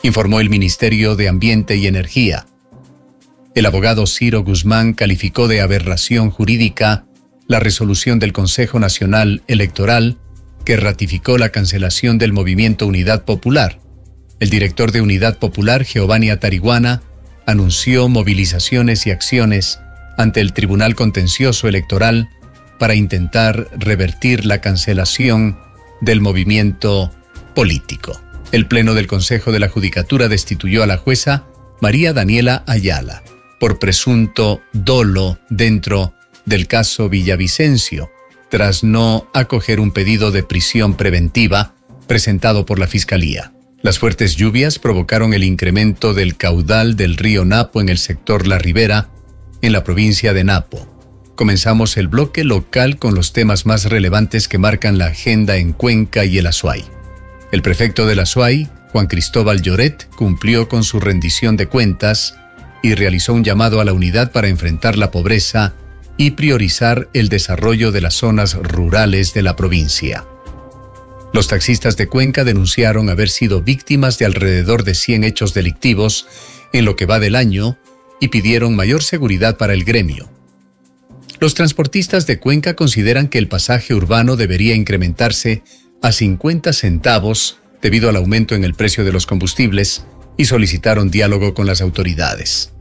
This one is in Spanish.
informó el Ministerio de Ambiente y Energía. El abogado Ciro Guzmán calificó de aberración jurídica la resolución del Consejo Nacional Electoral que ratificó la cancelación del movimiento Unidad Popular. El director de Unidad Popular, Giovanni Atariguana, anunció movilizaciones y acciones ante el Tribunal Contencioso Electoral para intentar revertir la cancelación del movimiento político. El Pleno del Consejo de la Judicatura destituyó a la jueza María Daniela Ayala por presunto dolo dentro del caso Villavicencio, tras no acoger un pedido de prisión preventiva presentado por la Fiscalía. Las fuertes lluvias provocaron el incremento del caudal del río Napo en el sector La Ribera, en la provincia de Napo. Comenzamos el bloque local con los temas más relevantes que marcan la agenda en Cuenca y el Azuay. El prefecto del Azuay, Juan Cristóbal Lloret, cumplió con su rendición de cuentas y realizó un llamado a la unidad para enfrentar la pobreza y priorizar el desarrollo de las zonas rurales de la provincia. Los taxistas de Cuenca denunciaron haber sido víctimas de alrededor de 100 hechos delictivos en lo que va del año y pidieron mayor seguridad para el gremio. Los transportistas de Cuenca consideran que el pasaje urbano debería incrementarse a 50 centavos debido al aumento en el precio de los combustibles y solicitaron diálogo con las autoridades.